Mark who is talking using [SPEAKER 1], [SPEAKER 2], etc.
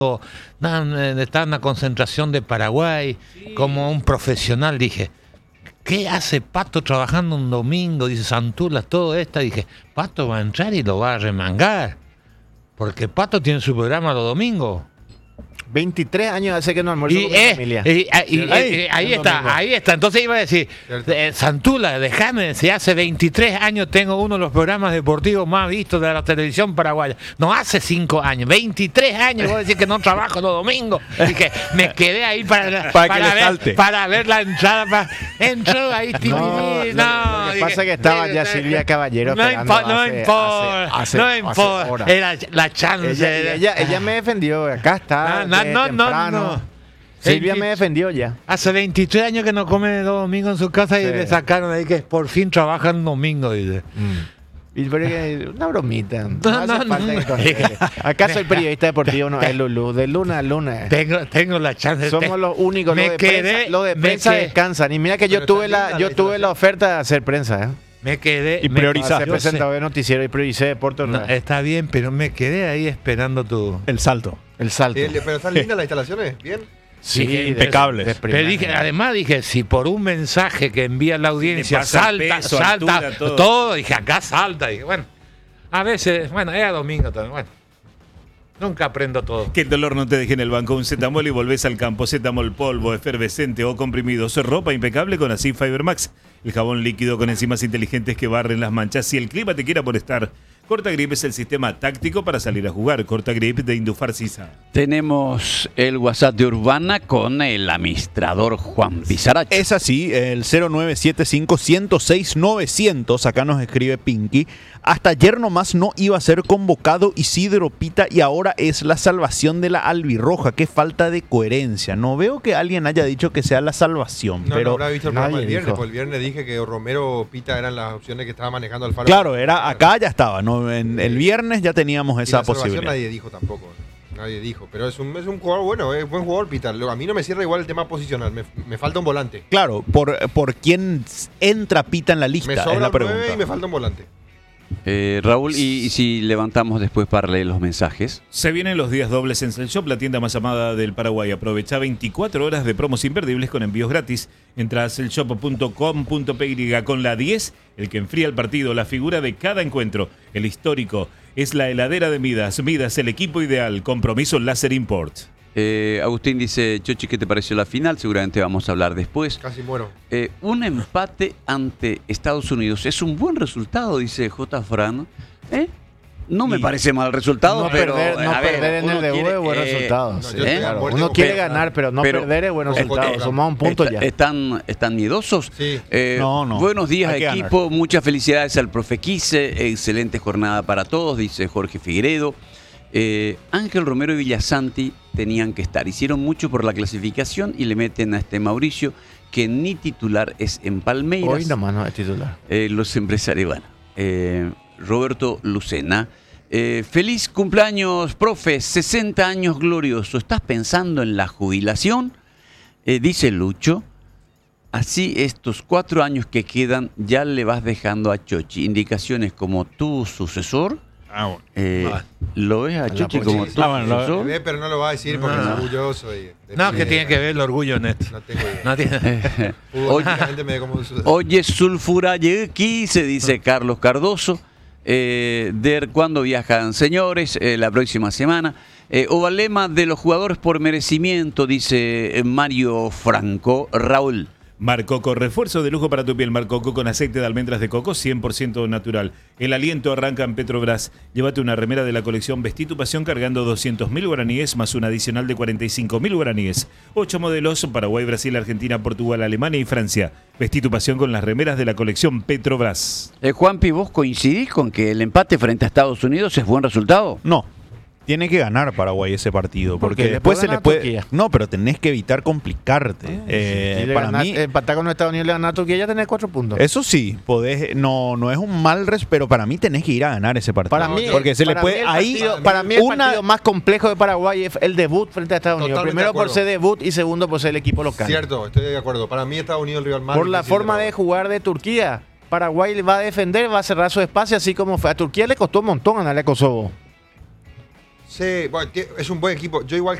[SPEAKER 1] está en una concentración de Paraguay, como un profesional. Dije, ¿qué hace Pato trabajando un domingo? Dice Santula, todo esto. Dije, Pato va a entrar y lo va a remangar, porque Pato tiene su programa los domingos.
[SPEAKER 2] 23 años hace que no almuerzo con mi familia.
[SPEAKER 1] Ahí está. Entonces iba a decir, Santula, déjame, si hace 23 años tengo uno de los programas deportivos más vistos de la televisión paraguaya. No hace 5 años, 23 años, voy a decir que no trabajo los domingos. Y que me quedé ahí para ver la entrada. Entró ahí,
[SPEAKER 2] Lo que pasa es que estaba ya Silvia Caballero esperando
[SPEAKER 1] no importa. Era la chance.
[SPEAKER 2] Ella me defendió, acá está. No. Silvia me defendió ya.
[SPEAKER 1] Hace 23 años que no come los domingos en su casa y le sacaron ahí que por fin trabajan un domingo, dice.
[SPEAKER 2] Y pero que una bromita. ¿Acaso el periodista deportivo no es Lulú? De luna a luna.
[SPEAKER 1] Tengo la chance.
[SPEAKER 2] Somos los únicos. Los de prensa descansan. Y mira que yo tuve la oferta de hacer prensa,
[SPEAKER 1] Me quedé.
[SPEAKER 2] Y priorizar. Se presentaba de noticiero y prioricé deporte.
[SPEAKER 1] Está bien, pero me quedé ahí esperando
[SPEAKER 3] el salto.
[SPEAKER 4] Pero están lindas las instalaciones, ¿bien?
[SPEAKER 3] Sí, impecables.
[SPEAKER 1] Además dije, si por un mensaje que envía la audiencia salta, altura, todo, dije, acá salta. Dije, bueno, a veces, era domingo también, bueno. Nunca aprendo todo.
[SPEAKER 3] Que el dolor no te deje en el banco. Un Zetamol y volvés al campo. Zetamol polvo, efervescente o comprimido. Ropa impecable con Asif Fiber Max. El jabón líquido con enzimas inteligentes que barren las manchas. Si el clima te quiera por estar. Cortagrip es el sistema táctico para salir a jugar. Cortagrip de Indufar Sisa.
[SPEAKER 5] Tenemos el WhatsApp de Urbana con el administrador Juan Pizarracho.
[SPEAKER 6] Es así, el 0975-106-900. Acá nos escribe Pinky. Hasta ayer nomás no iba a ser convocado Isidro Pita y ahora es la salvación de la albirroja. Qué falta de coherencia. No veo que alguien haya dicho que sea la salvación.
[SPEAKER 4] No,
[SPEAKER 6] pero
[SPEAKER 4] no habrá visto el programa el viernes. Porque el viernes dije que Romero o Pita eran las opciones que estaba manejando Alfaro.
[SPEAKER 6] Claro, acá ya estaba, ¿no? El viernes ya teníamos esa posibilidad.
[SPEAKER 4] Nadie dijo tampoco. Nadie dijo. Pero es un jugador bueno, es buen jugador Pita. A mí no me cierra igual el tema posicional. Me falta un volante.
[SPEAKER 6] Claro, por quién entra Pita en la lista.
[SPEAKER 4] Me sobra
[SPEAKER 6] es la pregunta.
[SPEAKER 4] 9 y me falta un volante.
[SPEAKER 5] Raúl, y si levantamos después para leer los mensajes.
[SPEAKER 3] Se vienen los días dobles en Cell Shop, la tienda más amada del Paraguay. Aprovecha 24 horas de promos imperdibles con envíos gratis. Entra a cellshop.com.py con la 10, el que enfría el partido, la figura de cada encuentro, el histórico. Es la heladera de Midas. Midas, el equipo ideal. Compromiso Láser Import.
[SPEAKER 5] Agustín dice, Chochi, ¿qué te pareció la final? Seguramente vamos a hablar después.
[SPEAKER 4] Casi muero.
[SPEAKER 5] Un empate ante Estados Unidos es un buen resultado, dice J. Fran. No me parece mal resultado, pero
[SPEAKER 2] perder en el debut es buen resultado. Claro. Uno quiere ganar, pero perder es buen resultado. Sumamos un punto ya.
[SPEAKER 5] ¿Están miedosos?
[SPEAKER 4] Sí.
[SPEAKER 6] No.
[SPEAKER 5] Buenos días, equipo.
[SPEAKER 6] Ganar.
[SPEAKER 5] Muchas felicidades al profe Quise. Excelente jornada para todos, dice Jorge Figueredo. Ángel Romero y Villasanti tenían que estar. Hicieron mucho por la clasificación y le meten a Mauricio, que ni titular es en Palmeiras.
[SPEAKER 2] Hoy nomás no es titular.
[SPEAKER 5] Los empresarios, Roberto Lucena. Feliz cumpleaños, profe. 60 años glorioso. ¿Estás pensando en la jubilación? Dice Lucho. Así estos 4 años que quedan ya le vas dejando a Chochi indicaciones como tu sucesor. ¿Lo ves a Chochi como tu sucesor?
[SPEAKER 4] Pero no lo va a decir porque es orgulloso.
[SPEAKER 1] Que tiene que ver el orgullo en esto.
[SPEAKER 4] No tengo idea.
[SPEAKER 5] Oye, Sulfurayeki, se dice Carlos Cardoso. ¿Cuándo viajan, señores? La próxima semana. Ovalema de los jugadores por merecimiento, dice Mario Franco. Raúl.
[SPEAKER 3] Marcoco, refuerzo de lujo para tu piel. Marcoco con aceite de almendras de coco 100% natural. El aliento arranca en Petrobras. Llévate una remera de la colección Vestí tu pasión cargando 200.000 guaraníes más una adicional de 45.000 guaraníes. 8 modelos: Paraguay, Brasil, Argentina, Portugal, Alemania y Francia. Vestí tu pasión con las remeras de la colección Petrobras.
[SPEAKER 5] Juanpi, ¿vos coincidís con que el empate frente a Estados Unidos es buen resultado?
[SPEAKER 6] No. Tiene que ganar Paraguay ese partido, porque después se le puede...
[SPEAKER 2] Turquía.
[SPEAKER 6] No, pero tenés que evitar complicarte. Para mí...
[SPEAKER 2] Empatar con Estados Unidos y le ganar a Turquía, ya tenés 4 puntos.
[SPEAKER 6] Eso sí, no es un mal pero para mí tenés que ir a ganar ese partido.
[SPEAKER 2] Para mí,
[SPEAKER 6] porque se le puede...
[SPEAKER 2] Para mí el partido más complejo de Paraguay es el debut frente a Estados Unidos. Primero por ser debut y segundo por ser el equipo local.
[SPEAKER 4] Cierto, estoy de acuerdo. Para mí Estados Unidos es el rival más
[SPEAKER 2] por la forma de jugar de Turquía. Paraguay va a defender, va a cerrar su espacio, así como fue. A Turquía le costó un montón ganarle a Kosovo.
[SPEAKER 4] Sí, bueno, es un buen equipo. Yo igual